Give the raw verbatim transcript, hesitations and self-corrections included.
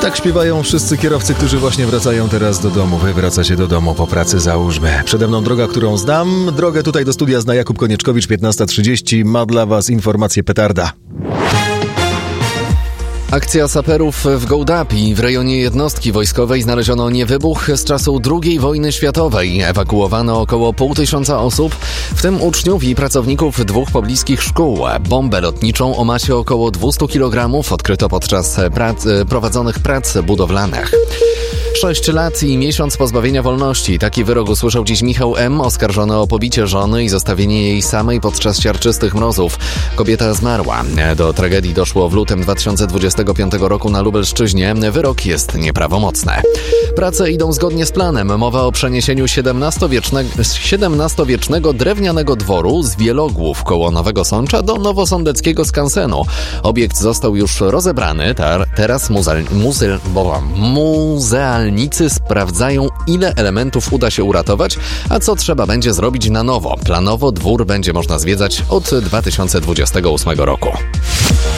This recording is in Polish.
Tak śpiewają wszyscy kierowcy, którzy właśnie wracają teraz do domu. Wy wracacie do domu po pracy, załóżmy. Przede mną droga, którą znam. Drogę tutaj do studia zna Jakub Konieczkowicz, piętnasta trzydzieści. Ma dla was informację petarda. Akcja saperów w Gołdapi. W rejonie jednostki wojskowej znaleziono niewybuch z czasu drugiej wojny światowej. Ewakuowano około pół tysiąca osób, w tym uczniów i pracowników dwóch pobliskich szkół. Bombę lotniczą o masie około dwieście kilogramów odkryto podczas prac, prowadzonych prac budowlanych. Sześć lat i miesiąc pozbawienia wolności. Taki wyrok usłyszał dziś Michał M., oskarżony o pobicie żony i zostawienie jej samej podczas siarczystych mrozów. Kobieta zmarła. Do tragedii doszło w lutym dwa tysiące dwudziestego piątego roku na Lubelszczyźnie. Wyrok jest nieprawomocny. Prace idą zgodnie z planem. Mowa o przeniesieniu siedemnastowiecznego drewnianego dworu z Wielogłów koło Nowego Sącza do nowosądeckiego skansenu. Obiekt został już rozebrany. Tar- teraz muzeal, muzeal, muzealnicy sprawdzają, ile elementów uda się uratować, a co trzeba będzie zrobić na nowo. Planowo dwór będzie można zwiedzać od dwa tysiące dwudziestego ósmego roku.